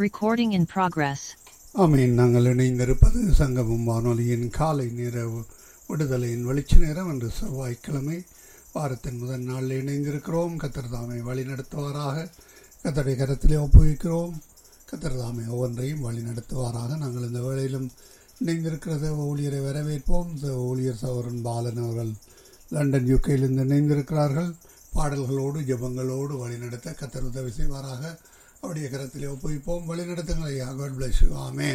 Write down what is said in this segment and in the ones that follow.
Recording in progress. ஆமீன். நாங்கள் இணைந்திருப்பது சங்கமம் வானொலியின் காலை நேர விடுதலையின் வெளிச்ச நேரம். என்று செவ்வாய்க்கிழமை வாரத்தின் முதல் நாளில் இணைந்திருக்கிறோம். கர்த்தர் தாமே வழி நடத்துவாராக. கர்த்தருடைய கரத்திலே ஒப்புவிக்கிறோம். கர்த்தர் தாமே ஒவ்வொன்றையும் வழி நடத்துவாராக. நாங்கள் இந்த வேளையிலும் இணைந்திருக்கிறது ஊழியரை வரவேற்போம். ஊழியர் சகோதரன் பாலன் அவர்கள் லண்டன் யூகேயிலிருந்து இணைந்திருக்கிறார்கள். பாடல்களோடு ஜெபங்களோடு வழிநடத்த கர்த்தர் உதவி செய்வாராக. அவருடைய கரத்திலே ஒப்புவிப்போம். வழிநடத்துங்கள் ஐயா. God bless you. Amen.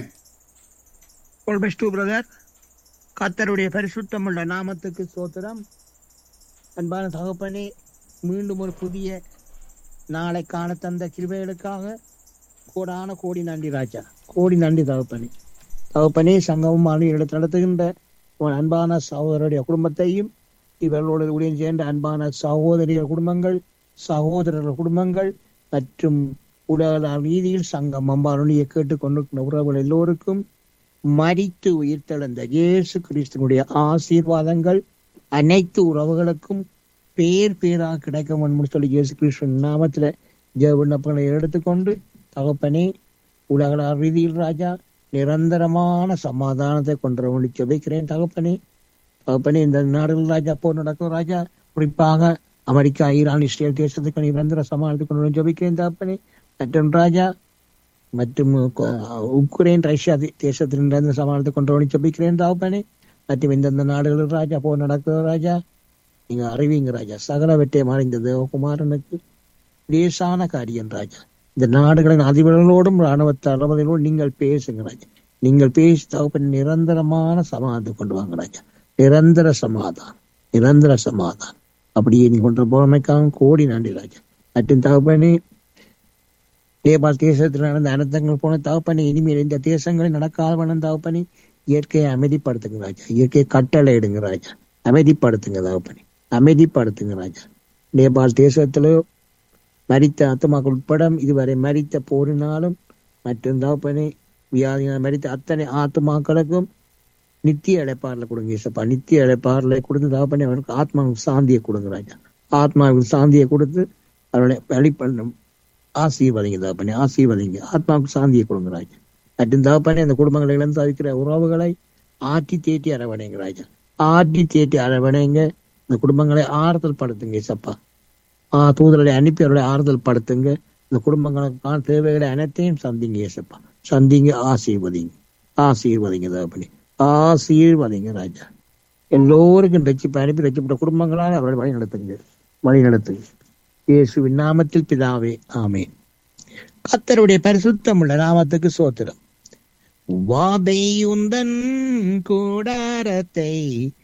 God bless you, brother. கர்த்தருடைய பரிசுத்தமுள்ள நாமத்துக்கு ஸ்தோத்திரம். அன்பான தகப்பனே, மீண்டும் ஒரு புதிய நாளை காண தந்த கிருபைகளுக்காக கோடான கோடி நன்றி ராஜா. கோடி நன்றி தகப்பனே. தகப்பனே, சங்கமும் ஆளுநர் நடத்துகின்ற உன் அன்பான சகோதரருடைய குடும்பத்தையும் இவர்களோடு ஊழியம் சேர்ந்த அன்பான சகோதரிகள் குடும்பங்கள், சகோதரர்கள் குடும்பங்கள் மற்றும் உலக ரீதியில் சங்கம் அம்பாரணியை கேட்டுக்கொண்டிருக்கிற உறவுகள் எல்லோருக்கும் மரித்து உயிர்த்தெழுந்த இயேசு கிறிஸ்துவனுடைய ஆசீர்வாதங்கள் அனைத்து உறவுகளுக்கும் பேர் பேராக கிடைக்கும் என்று சொல்லி இயேசு கிறிஸ்துவின் நாமத்தில் ஜெபங்களை எடுத்துக்கொண்டு தகப்பனே, உலக ரீதியில் ராஜா நிரந்தரமான சமாதானத்தை கொண்டு ஜெபிக்கிறேன் தகப்பனே. தகப்பனே, இந்த நாடுகள் ராஜா போர் நடக்கும் ராஜா, குறிப்பாக அமெரிக்கா, ஈரான், இஸ்ரேல் தேசத்துக்கு நிரந்தர சமாதானத்தை கொண்டு ஜெபிக்கிறேன் தகப்பனே. மற்றும் ராஜா மற்றும் உக்ரைன், ரஷ்யா தேசத்தில் நிரந்தர சமாதானத்தை கொண்டு ஜெபிக்கிறேன் தகப்பனே. மற்றும் இந்தந்த நாடுகளில் ராஜா போர் நடக்குது ராஜா, நீங்க அறிவிங்க ராஜா. சகலவற்றையும் அறிந்த தேவகுமாரனுக்கு லேசான காரியம் ராஜா. இந்த நாடுகளின் அதிபர்களோடும் இராணுவ தளபதிகளோடும் நீங்கள் பேசுங்க ராஜா. நீங்கள் பேசி தகப்பன் நிரந்தரமான சமாதானத்தை கொண்டு வாங்க ராஜா. நிரந்தர சமாதானம், நிரந்தர சமாதானம் அப்படியே நீ கொண்டு போறமைக்காக கோடி நன்றி ராஜா. மற்றும் தகப்பனே, நேபாள் தேசத்தில் நடந்த அனர்த்தங்கள் போன தகப்பனே, இனிமேல் இந்த தேசங்களில் நடக்காத வண்ணம் தகப்பனே இயற்கையை அமைதிப்படுத்துங்க ராஜா. இயற்கையை கட்டளை எடுங்க ராஜா. அமைதிப்படுத்துங்க தகப்பனே, அமைதிப்படுத்துங்க ராஜா. நேபாள் தேசத்திலோ மரித்த ஆத்துமாக்கள் உட்பட இதுவரை மரித்த போரினாலும் மற்றும் தகப்பனே வியாதிகள் மரித்த அத்தனை ஆத்துமாக்களுக்கும் நித்திய இழைப்பாரில் கொடுங்க இசப்பா. நித்திய இழைப்பாரில் கொடுத்து தகப்பனே அவனுக்கு ஆத்மாவுக்கு சாந்தியை கொடுங்க ராஜா. ஆத்மாவுக்கு சாந்தியை கொடுத்து அவருடைய வழிபண்ணும் ஆசீர்வதிங்க தகப்பனே, ஆசீர்வதிங்க. ஆத்மாவுக்கு சாந்தியை கொடுங்க ராஜா. மற்றும் தகப்பனே, அந்த குடும்பங்களை இழந்து தவிக்கிற உறவுகளை ஆற்றி தேற்றி அரவணைங்க ராஜா. ஆற்றி தேற்றி அரவணைங்க. இந்த குடும்பங்களை ஆறுதல் படுத்துங்க இசப்பா. தூதர்களை அனுப்பி அவர்களை ஆறுதல் படுத்துங்க. இந்த குடும்பங்களுக்கான தேவைகளை அனைத்தையும் சந்திங்க இசப்பா. சந்திங்க, ஆசீர்வதிங்க, ஆசீர்வதிங்க தகப்பனே, ஆசீர்வதிங்க ராஜா. எல்லோருக்கும் ரட்சிப்பு அனுப்பி ரட்சிப்பட்ட குடும்பங்களால் அவர்களை வழி நடத்துங்க, வழி நடத்துங்க. இயேசுவின் நாமத்தில் பிதாவே, ஆமென். கர்த்தருடைய பரிசுத்தமுள்ள நாமத்துக்கு ஸ்தோத்திரம். வாதை உந்தன் கூடாரத்தை